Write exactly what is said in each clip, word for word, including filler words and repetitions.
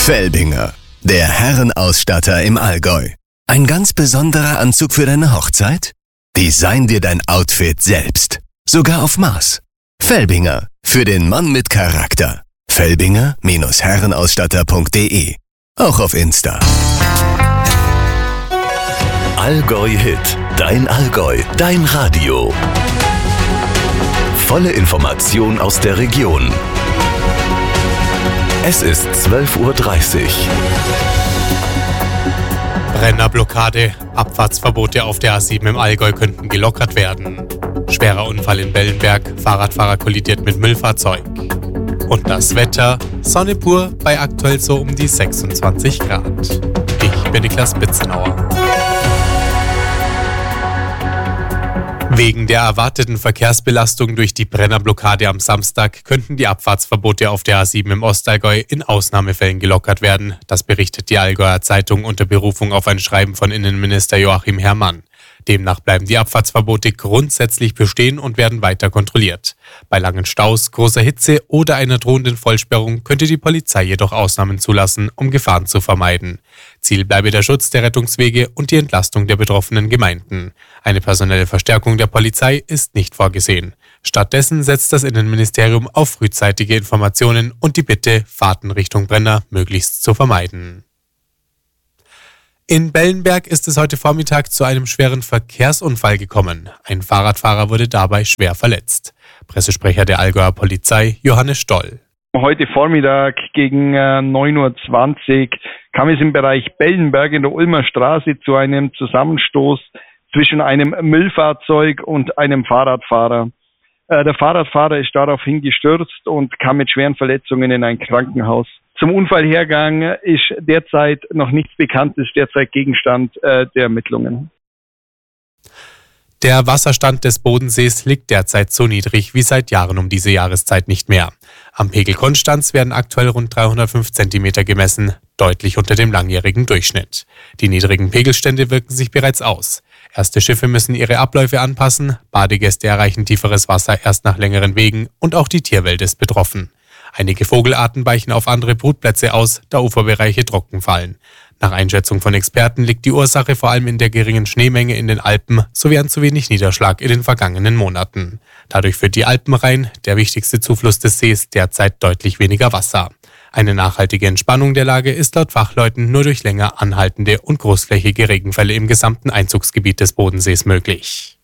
Felbinger, der Herrenausstatter im Allgäu. Ein ganz besonderer Anzug für deine Hochzeit? Design dir dein Outfit selbst. Sogar auf Maß. Felbinger, für den Mann mit Charakter. Felbinger Herrenausstatter punkt de. Auch auf Insta. Allgäu Hit. Dein Allgäu. Dein Radio. Volle Information aus der Region. Es ist zwölf Uhr dreißig. Brennerblockade. Abfahrtsverbote auf der A sieben im Allgäu könnten gelockert werden. Schwerer Unfall in Bellenberg. Fahrradfahrer kollidiert mit Müllfahrzeug. Und das Wetter. Sonne pur bei aktuell so um die sechsundzwanzig Grad. Ich bin Niklas Bitzenauer. Wegen der erwarteten Verkehrsbelastung durch die Brennerblockade am Samstag könnten die Abfahrtsverbote auf der A sieben im Ostallgäu in Ausnahmefällen gelockert werden. Das berichtet die Allgäuer Zeitung unter Berufung auf ein Schreiben von Innenminister Joachim Herrmann. Demnach bleiben die Abfahrtsverbote grundsätzlich bestehen und werden weiter kontrolliert. Bei langen Staus, großer Hitze oder einer drohenden Vollsperrung könnte die Polizei jedoch Ausnahmen zulassen, um Gefahren zu vermeiden. Ziel bleibe der Schutz der Rettungswege und die Entlastung der betroffenen Gemeinden. Eine personelle Verstärkung der Polizei ist nicht vorgesehen. Stattdessen setzt das Innenministerium auf frühzeitige Informationen und die Bitte, Fahrten Richtung Brenner möglichst zu vermeiden. In Bellenberg ist es heute Vormittag zu einem schweren Verkehrsunfall gekommen. Ein Fahrradfahrer wurde dabei schwer verletzt. Pressesprecher der Allgäuer Polizei, Johannes Stoll. Heute Vormittag gegen äh, neun Uhr zwanzig kam es im Bereich Bellenberg in der Ulmer Straße zu einem Zusammenstoß zwischen einem Müllfahrzeug und einem Fahrradfahrer. Äh, der Fahrradfahrer ist daraufhin gestürzt und kam mit schweren Verletzungen in ein Krankenhaus. Zum Unfallhergang ist derzeit noch nichts bekannt, ist derzeit Gegenstand äh, der Ermittlungen. Der Wasserstand des Bodensees liegt derzeit so niedrig wie seit Jahren um diese Jahreszeit nicht mehr. Am Pegel Konstanz werden aktuell rund dreihundertfünf Zentimeter gemessen, deutlich unter dem langjährigen Durchschnitt. Die niedrigen Pegelstände wirken sich bereits aus. Erste Schiffe müssen ihre Abläufe anpassen, Badegäste erreichen tieferes Wasser erst nach längeren Wegen und auch die Tierwelt ist betroffen. Einige Vogelarten weichen auf andere Brutplätze aus, da Uferbereiche trocken fallen. Nach Einschätzung von Experten liegt die Ursache vor allem in der geringen Schneemenge in den Alpen sowie an zu wenig Niederschlag in den vergangenen Monaten. Dadurch führt die Alpenrhein, der wichtigste Zufluss des Sees, derzeit deutlich weniger Wasser. Eine nachhaltige Entspannung der Lage ist laut Fachleuten nur durch länger anhaltende und großflächige Regenfälle im gesamten Einzugsgebiet des Bodensees möglich.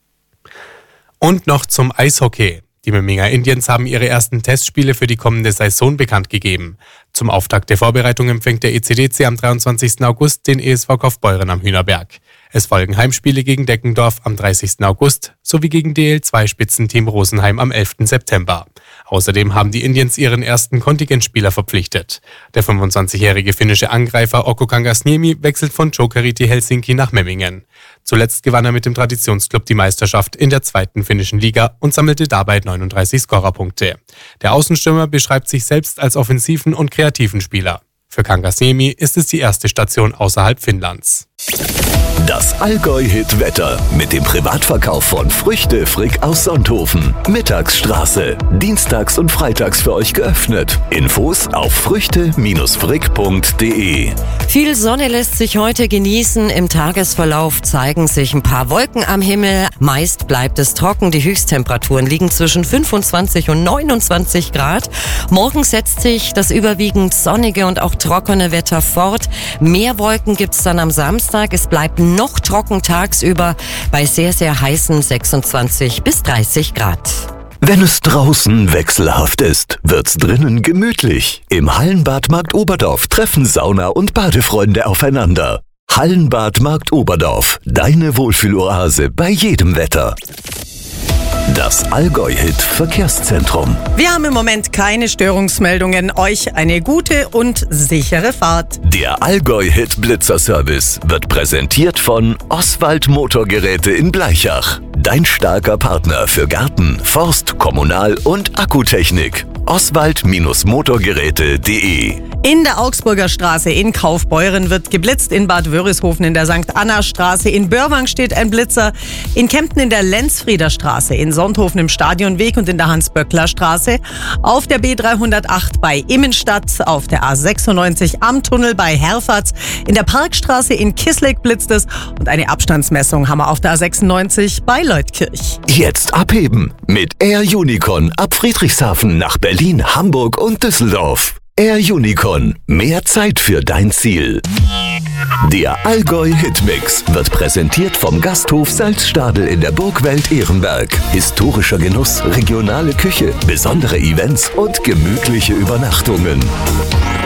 Und noch zum Eishockey. Die Memminger Indians haben ihre ersten Testspiele für die kommende Saison bekannt gegeben. Zum Auftakt der Vorbereitung empfängt der E C D C am dreiundzwanzigsten August den E S V Kaufbeuren am Hühnerberg. Es folgen Heimspiele gegen Deckendorf am dreißigsten August sowie gegen D L zwei Spitzenteam Rosenheim am elften September. Außerdem haben die Indians ihren ersten Kontingentspieler verpflichtet. Der fünfundzwanzigjährige finnische Angreifer Okko Kangasniemi wechselt von Jokerit Helsinki nach Memmingen. Zuletzt gewann er mit dem Traditionsclub die Meisterschaft in der zweiten finnischen Liga und sammelte dabei neununddreißig Scorerpunkte. Der Außenstürmer beschreibt sich selbst als offensiven und kreativen Spieler. Für Kangasniemi ist es die erste Station außerhalb Finnlands. Das Allgäu-Hit-Wetter mit dem Privatverkauf von Früchte Frick aus Sonthofen. Mittagsstraße. Dienstags und freitags für euch geöffnet. Infos auf früchte frick punkt de. Viel Sonne lässt sich heute genießen. Im Tagesverlauf zeigen sich ein paar Wolken am Himmel. Meist bleibt es trocken. Die Höchsttemperaturen liegen zwischen fünfundzwanzig und neunundzwanzig Grad. Morgen setzt sich das überwiegend sonnige und auch trockene Wetter fort. Mehr Wolken gibt's dann am Samstag. Es bleibt noch trocken tagsüber bei sehr, sehr heißen sechsundzwanzig bis dreißig Grad. Wenn es draußen wechselhaft ist, wird's drinnen gemütlich. Im Hallenbad Markt Oberdorf treffen Sauna und Badefreunde aufeinander. Hallenbad Markt Oberdorf, deine Wohlfühloase bei jedem Wetter. Das Allgäu-Hit-Verkehrszentrum. Wir haben im Moment keine Störungsmeldungen. Euch eine gute und sichere Fahrt. Der Allgäu-Hit-Blitzer-Service wird präsentiert von Oswald Motorgeräte in Bleichach. Dein starker Partner für Garten, Forst, Kommunal- und Akkutechnik. oswald Motorgeräte punkt de. In der Augsburger Straße in Kaufbeuren wird geblitzt, in Bad Wörishofen in der Sankt Anna Straße, in Börwang steht ein Blitzer, in Kempten in der Lenzfrieder Straße, in Sonthofen im Stadionweg und in der Hans-Böckler Straße, auf der B dreihundertacht bei Immenstadt, auf der A sechsundneunzig am Tunnel bei Herfatz, in der Parkstraße in Kisleck blitzt es und eine Abstandsmessung haben wir auf der A sechsundneunzig bei Leutkirch. Jetzt abheben mit Air Unicorn ab Friedrichshafen nach Berlin, Hamburg und Düsseldorf. Air Unicorn, mehr Zeit für dein Ziel. Der Allgäu Hitmix wird präsentiert vom Gasthof Salzstadel in der Burgwelt Ehrenberg. Historischer Genuss, regionale Küche, besondere Events und gemütliche Übernachtungen.